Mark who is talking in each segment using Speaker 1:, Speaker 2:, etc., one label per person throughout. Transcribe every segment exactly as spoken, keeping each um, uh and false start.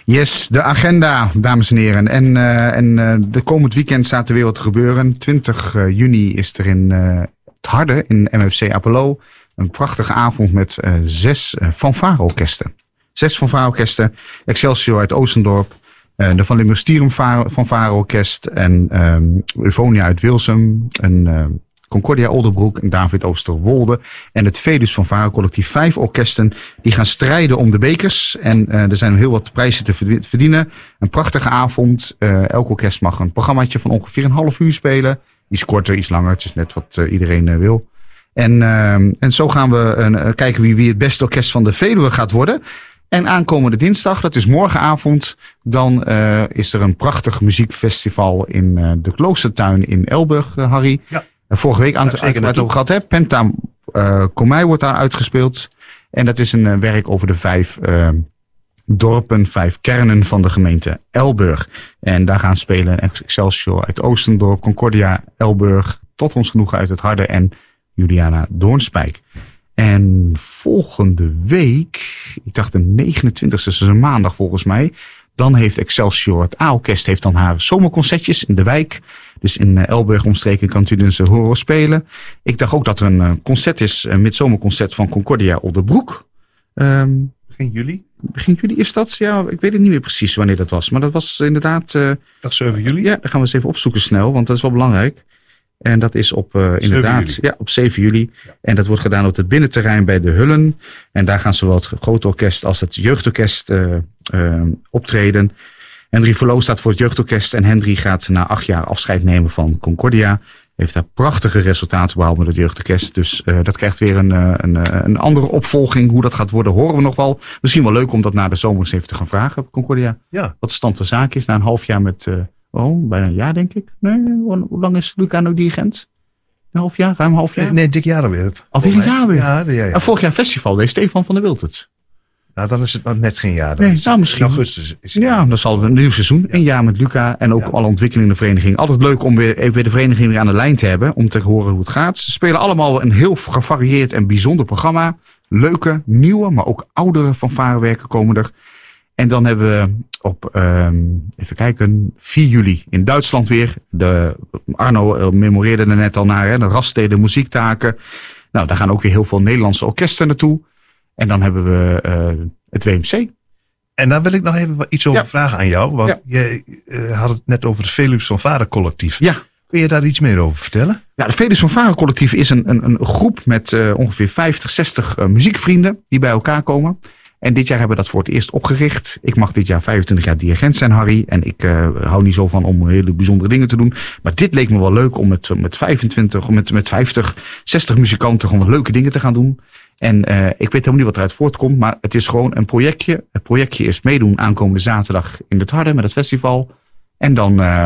Speaker 1: Yes, de agenda, dames en heren. En, uh, en uh, de komend weekend staat er weer wat te gebeuren. twintig juni is er in uh, het Harde, in M F C Apollo, een prachtige avond met uh, zes uh, fanfare-orkesten. Zes fanfare-orkesten, Excelsior uit Oostendorp, uh, de Van Limburg-Stierum fanfare-orkest en um, Eufonia uit Wilsum, een uh, Concordia Oldenbroek en David Oosterwolde. En het Velus fanfare collectief. Vijf orkesten die gaan strijden om de bekers. En uh, er zijn heel wat prijzen te verdienen. Een prachtige avond. Uh, elk orkest mag een programmaatje van ongeveer een half uur spelen. Iets korter, iets langer. Het is net wat uh, iedereen uh, wil. En, uh, en zo gaan we uh, kijken wie, wie het beste orkest van de Veluwe gaat worden. En aankomende dinsdag, dat is morgenavond, dan uh, is er een prachtig muziekfestival in uh, de Kloostertuin in Elburg, uh, Harry. Ja. Vorige week aan het over gehad, hè? Penta uh, Komei wordt daar uitgespeeld. En dat is een uh, werk over de vijf uh, dorpen, vijf kernen van de gemeente Elburg. En daar gaan spelen Excelsior uit Oostendorp, Concordia, Elburg, tot ons genoegen uit het Harde en Juliana Doornspijk. En volgende week, ik dacht de negenentwintigste, dus een maandag volgens mij, dan heeft Excelsior, het A-orkest, heeft dan haar zomerconcertjes in de wijk. Dus in Elburg omstreken kan u dus horen spelen. Ik dacht ook dat er een concert is, een midzomerconcert van Concordia Oldenbroek. Um,
Speaker 2: begin juli?
Speaker 1: Begin juli is dat? Ja, ik weet het niet meer precies wanneer dat was. Maar dat was inderdaad... Uh,
Speaker 2: dag zeven juli?
Speaker 1: Ja, dan gaan we eens even opzoeken snel, want dat is wel belangrijk. En dat is op uh, inderdaad ja, op zeven juli. Ja. En dat wordt gedaan op het binnenterrein bij de Hullen. En daar gaan zowel het grote orkest als het jeugdorkest uh, uh, optreden. Henry Verloo staat voor het jeugdorkest. En Henry gaat na acht jaar afscheid nemen van Concordia. Heeft daar prachtige resultaten behaald met het jeugdorkest. Dus uh, dat krijgt weer een, een, een andere opvolging. Hoe dat gaat worden horen we nog wel. Misschien wel leuk om dat na de zomer eens even te gaan vragen. Concordia, ja. Wat de stand van zaken is na een half jaar met... Uh, Oh, bijna een jaar denk ik. Nee, hoe lang is Luca nou dirigent? Een half jaar? Ruim een half jaar?
Speaker 2: Nee, nee dik jaar alweer.
Speaker 1: Alweer een jaar weer?
Speaker 2: Ja, ja, ja.
Speaker 1: En vorig jaar festival deed Stefan van der Wild het.
Speaker 2: Nou, dan is het nog net geen jaar. Dan
Speaker 1: nee, nou misschien.
Speaker 2: In augustus is het.
Speaker 1: Ja, dan zal het een nieuw seizoen. Ja. Een jaar met Luca en ook ja. alle ontwikkelingen in de vereniging. Altijd leuk om weer, even weer de vereniging weer aan de lijn te hebben. Om te horen hoe het gaat. Ze spelen allemaal een heel gevarieerd en bijzonder programma. Leuke, nieuwe, maar ook oudere fanfarewerken komen er. En dan hebben we op, um, even kijken, vier juli in Duitsland weer. De, Arno uh, memoreerde er net al naar, hè, de Raststeden muziektaken. Nou, daar gaan ook weer heel veel Nederlandse orkesten naartoe. En dan hebben we uh, het W M C.
Speaker 2: En daar wil ik nog even iets over
Speaker 1: ja.
Speaker 2: vragen aan jou. Want ja. je uh, had het net over het Velus fanfare collectief.
Speaker 1: Ja.
Speaker 2: Kun je daar iets meer over vertellen?
Speaker 1: Ja, de Velus fanfare collectief is een, een, een groep met uh, ongeveer vijftig, zestig uh, muziekvrienden die bij elkaar komen. En dit jaar hebben we dat voor het eerst opgericht. Ik mag dit jaar vijfentwintig jaar dirigent zijn, Harry. En ik uh, hou niet zo van om hele bijzondere dingen te doen. Maar dit leek me wel leuk om met, met vijfentwintig, met, met vijftig, zestig muzikanten gewoon wat leuke dingen te gaan doen. En uh, ik weet helemaal niet wat eruit voortkomt. Maar het is gewoon een projectje. Het projectje is meedoen aankomende zaterdag in het Harde met het festival. En dan uh,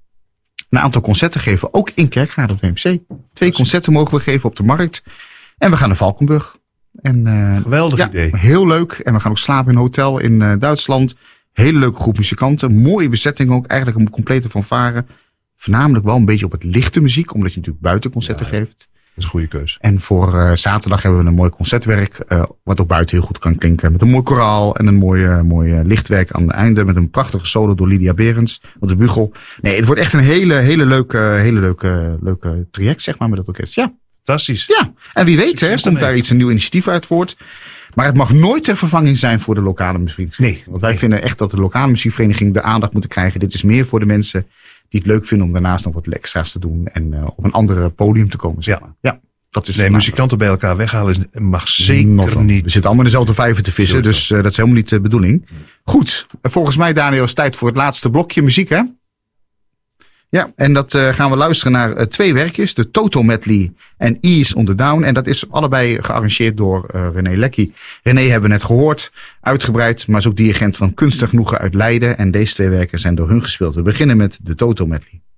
Speaker 1: een aantal concerten geven. Ook in Kerkrade op W M C. Twee concerten mogen we geven op de markt. En we gaan naar Valkenburg. En, uh,
Speaker 2: Geweldig
Speaker 1: ja,
Speaker 2: idee.
Speaker 1: Heel leuk. En we gaan ook slapen in een hotel in uh, Duitsland. Hele leuke groep muzikanten. Mooie bezetting ook. Eigenlijk een complete fanfare. Voornamelijk wel een beetje op het lichte muziek. Omdat je natuurlijk buiten concerten ja, geeft.
Speaker 2: Dat is een goede keus.
Speaker 1: En voor uh, zaterdag hebben we een mooi concertwerk. Uh, wat ook buiten heel goed kan klinken. Met een mooi koraal. En een mooi, uh, mooi lichtwerk aan het einde. Met een prachtige solo door Lydia Berends. Op de bugel. Nee, het wordt echt een hele, hele leuke, hele leuke, leuke traject zeg maar met dat orkest. Ja.
Speaker 2: Fantastisch.
Speaker 1: Ja, en wie weet hè, komt daar iets een nieuw initiatief uit voort. Maar het mag nooit ter vervanging zijn voor de lokale muziekvereniging. Nee. Want wij nee. vinden echt dat de lokale muziekvereniging de aandacht moet krijgen. Dit is meer voor de mensen die het leuk vinden om daarnaast nog wat extra's te doen. En uh, op een andere podium te komen. Zeg maar. Ja. Ja, dat is
Speaker 2: nee, muzikanten bij elkaar weghalen is, mag zeker Not niet.
Speaker 1: We zitten allemaal in dezelfde vijver te vissen. Dus uh, dat is helemaal niet de bedoeling. Goed, volgens mij Daniel is tijd voor het laatste blokje muziek hè. Ja, en dat uh, gaan we luisteren naar uh, twee werkjes. De Toto Medley en Ease on the Down. En dat is allebei gearrangeerd door uh, René Lekkie. René hebben we net gehoord, uitgebreid. Maar is ook dirigent van Kunstig Genoegen uit Leiden. En deze twee werken zijn door hun gespeeld. We beginnen met de Toto Medley.